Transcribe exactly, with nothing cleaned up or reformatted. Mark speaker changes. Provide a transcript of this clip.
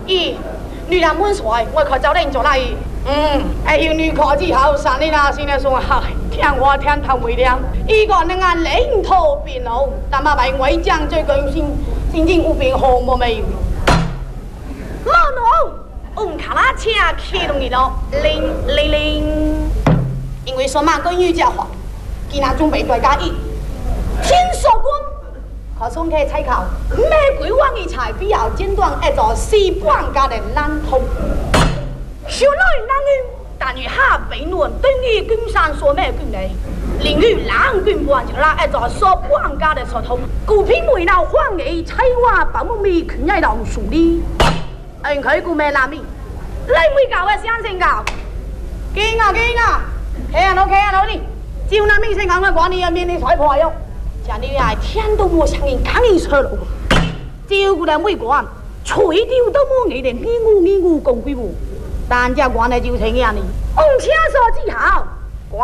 Speaker 1: 咦，女人满帅，我看找你做哪伊？嗯，哎，有女科技好，三年啊，现在说哈，听我听头未亮，一个能按领头变老，但嘛为为将最近心心情有变好么没有？老奴，我们看那车开动你了，铃铃铃，因为说嘛跟女家话，今仔准备大家一天寿光。可松开采考，玫瑰王一菜必要剪断一座西半家的烂头。小女男女，但与下北论等于君山所美君内，领域两君半就拉一座所半家的石头，古片梅老荒野采花百木米群在老树里，人佢顾咩南面，你會教嘅相聲教，見啊見啊，企人好企人好啲，照南面聲講嘅講你入面你彩破咗。像你啊，天都冇相應，梗係錯咯。照顧人每個人，隨條都冇你哋呢戶呢戶共歸戶，但只關係照情嘅人，紅車所之後。